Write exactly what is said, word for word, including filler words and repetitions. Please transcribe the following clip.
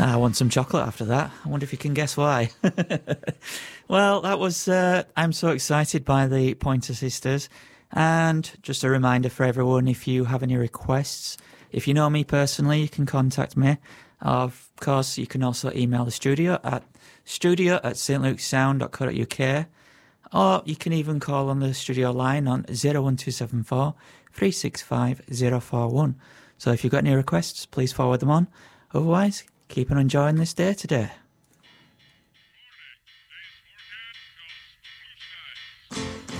I want some chocolate after that. I wonder if you can guess why. Well, that was, uh, I'm so excited by the Pointer Sisters. And just a reminder for everyone, if you have any requests, if you know me personally, you can contact me. Of course, you can also email the studio at studio at st lukes sound dot co dot uk, or you can even call on the studio line on zero one two seven four, three six five, zero four one. So if you've got any requests, please forward them on. Otherwise, keep on enjoying this day today.